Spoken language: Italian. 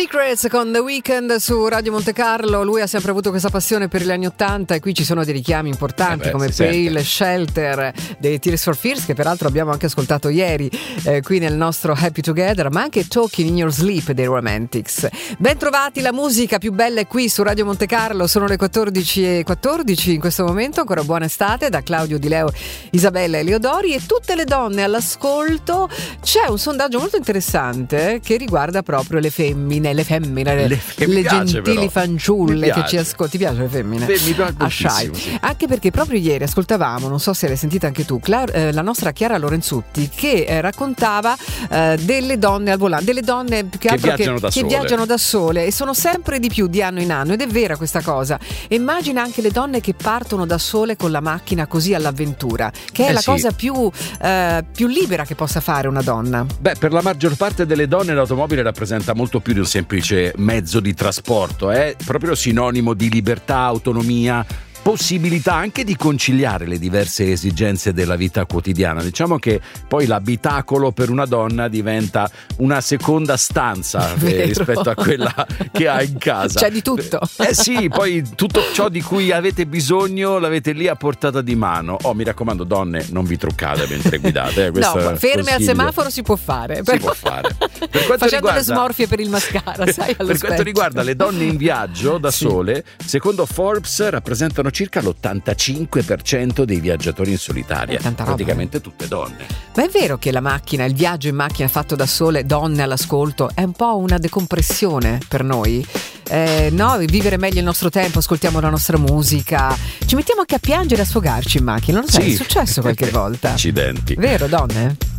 Secrets con The Weeknd su Radio Monte Carlo. Lui ha sempre avuto questa passione per gli anni '80 e qui ci sono dei richiami importanti come Pale, Shelter dei Tears for Fears, che peraltro abbiamo anche ascoltato ieri qui nel nostro Happy Together, ma anche Talking in Your Sleep dei Romantics. Ben trovati, la musica più bella è qui su Radio Monte Carlo. Sono le 14:14 in questo momento. Ancora buona estate da Claudio Di Leo, Isabella e Leodori e tutte le donne all'ascolto. C'è un sondaggio molto interessante che riguarda proprio le femmine, le gentili però. fanciulle che ci ascoltano. Ti piace le femmine? Mi piace moltissimo, sì. Anche perché proprio ieri ascoltavamo, non so se l'hai sentita anche tu, la nostra Chiara Lorenzutti che raccontava delle donne al volante, delle donne più che altro che viaggiano da sole e sono sempre di più di anno in anno, ed è vera questa cosa. E immagina anche le donne che partono da sole con la macchina così all'avventura, che è la cosa più libera che possa fare una donna. Beh, per la maggior parte delle donne l'automobile rappresenta molto più di un semplice mezzo di trasporto, è proprio sinonimo di libertà, autonomia, possibilità anche di conciliare le diverse esigenze della vita quotidiana. Diciamo che poi l'abitacolo per una donna diventa una seconda stanza rispetto a quella che ha in casa. C'è di tutto. Sì, poi tutto ciò di cui avete bisogno l'avete lì a portata di mano. Mi raccomando, donne, non vi truccate mentre guidate. No, ferme al semaforo si può fare. Si può fare. Per quanto facendo le smorfie per il mascara, sai, per quanto riguarda le donne in viaggio da sole, secondo Forbes rappresentano circa l'85% dei viaggiatori in solitaria, praticamente tutte donne. Ma è vero che la macchina, il viaggio in macchina fatto da sole, donne all'ascolto, è un po' una decompressione per noi? No, vivere meglio il nostro tempo, ascoltiamo la nostra musica, ci mettiamo anche a piangere, a sfogarci in macchina, non lo sai, è successo qualche volta. Accidenti. Vero, donne?